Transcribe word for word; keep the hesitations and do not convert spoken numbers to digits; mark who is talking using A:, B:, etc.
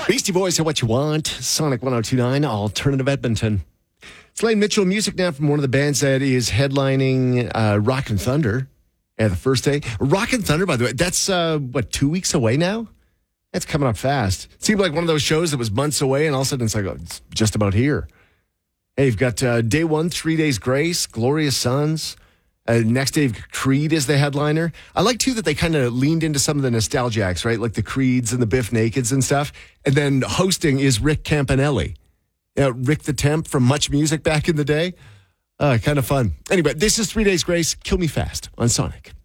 A: Beastie Boys are what you want. Sonic one oh two point nine, Alternative Edmonton. It's Lane Mitchell, music now from one of the bands that is headlining uh, Rock and Thunder. Yeah, the first day. Rock and Thunder, by the way, that's, uh, what, two weeks away now? That's coming up fast. It seemed like one of those shows that was months away, and all of a sudden it's like, oh, it's just about here. Hey, you've got uh, day one, Three Days Grace, Glorious Sons. Uh, next day, Creed is the headliner. I like, too, that they kind of leaned into some of the nostalgia acts, right? Like the Creeds and the Biff Nakeds and stuff. And then hosting is Rick Campanelli. Uh, Rick the Temp from Much Music back in the day. Uh, kind of fun. Anyway, this is Three Days Grace, Kill Me Fast on Sonic.